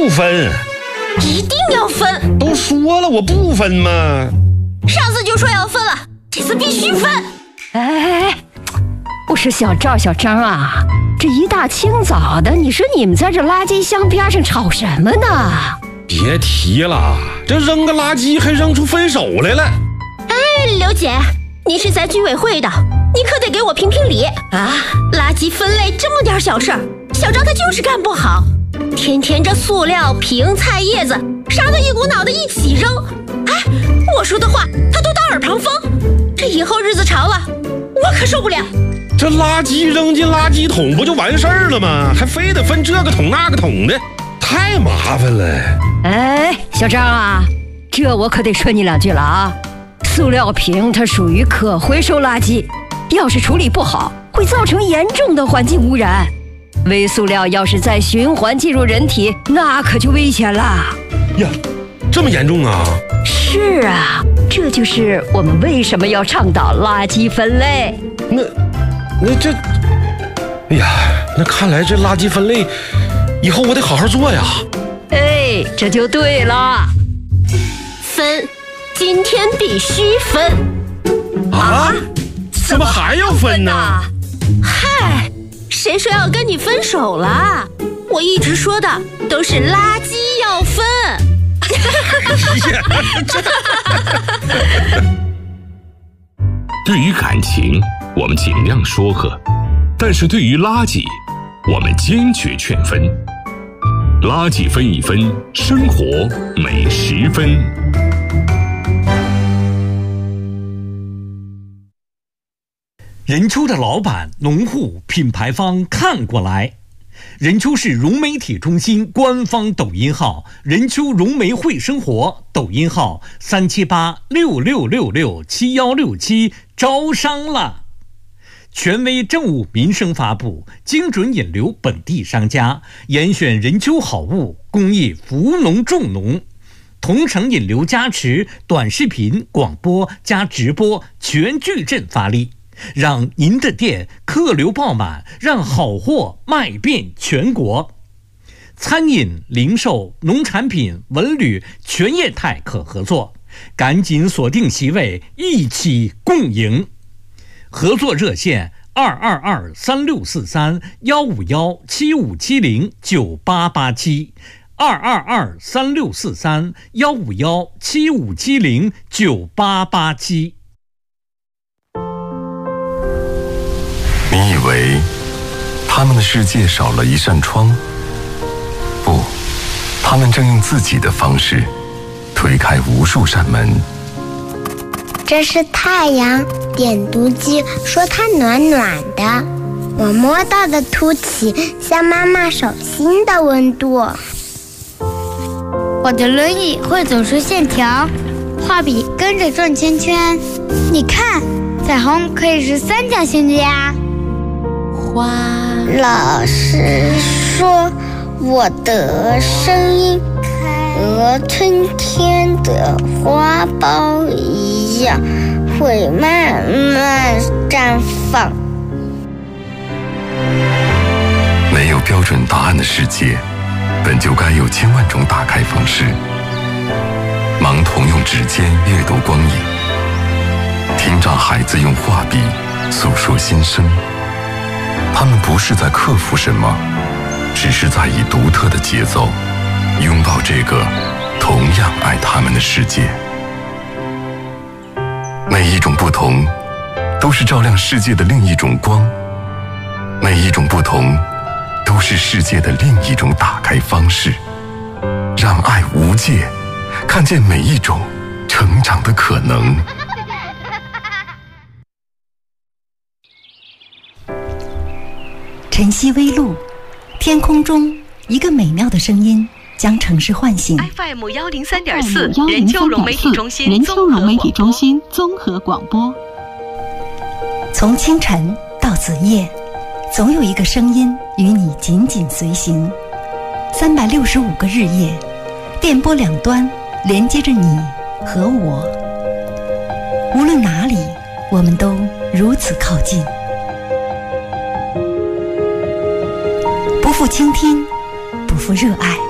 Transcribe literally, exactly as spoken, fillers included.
不分。 一定要分。 都说了我不分嘛。 上次就说要分了，这次必须分。 哎，我说小赵小张啊，这一大清早的，你说你们在这垃圾箱边上吵什么呢？ 别提了，这扔个垃圾还扔出分手来了。 哎，刘姐，你是在居委会的，你可得给我评评理啊！垃圾分类这么点小事儿，小张他就是干不好，天天这塑料瓶、菜叶子啥都一股脑的一起扔。哎，我说的话他都当耳旁风，这以后日子长了，我可受不了。 这垃圾扔进垃圾桶不就完事儿了吗？还非得分这个桶那个桶的，太麻烦了。 哎，小张啊，这我可得说你两句了啊！塑料瓶它属于可回收垃圾，要是处理不好，会造成严重的环境污染。微塑料要是再循环进入人体，那可就危险了。 呀，这么严重啊？ 是啊，这就是我们为什么要倡导垃圾分类。 那那这，哎呀，那看来这垃圾分类以后我得好好做呀。 哎，这就对了。 分，今天必须分。 啊？怎么还要分呢？ 嗨，谁说要跟你分手了？我一直说的都是垃圾要分。 对于感情，我们尽量说和，但是对于垃圾，我们坚决劝分。垃圾分一分，生活每十分。 任丘的老板、农户、品牌方看过来。任丘市融媒体中心官方抖音号任丘融媒会生活，抖音号三七八六六六六七幺六七，招商了。权威政务民生发布，精准引流本地商家，严选任丘好物，公益扶农重农，同城引流加持，短视频、广播加直播全矩阵发力，让您的店客流爆满，让好货卖遍全国。餐饮、零售、农产品、文旅全业态可合作，赶紧锁定席位，一起共赢。合作热线二二二三六四三幺五幺七五七零九八八七，二二二三六四三幺五幺七五七零九八八七。 你以为他们的世界少了一扇窗？不，他们正用自己的方式推开无数扇门。 这是太阳，点读机说它暖暖的，我摸到的凸起像妈妈手心的温度。 我的轮椅会走出线条，画笔跟着转圈圈。你看，彩虹可以是三角形的呀。 花，老师说我的声音和春天的花苞一样，会慢慢绽放。 没有标准答案的世界，本就该有千万种打开方式。盲童用指尖阅读光影，听障孩子用画笔诉说心声。他们不是在克服什么，只是在以独特的节奏拥抱这个同样爱他们的世界。每一种不同都是照亮世界的另一种光，每一种不同都是世界的另一种打开方式。让爱无界，看见每一种成长的可能。 晨曦微露，天空中一个美妙的声音将城市唤醒。 F M 一零三点四，任丘融媒体中心， 任丘融媒体中心综合广播。从清晨到子夜，总有一个声音与你紧紧随行。三百六十五个日夜，电波两端连接着你和我。无论哪里，我们都如此靠近。不负倾听，不负热爱。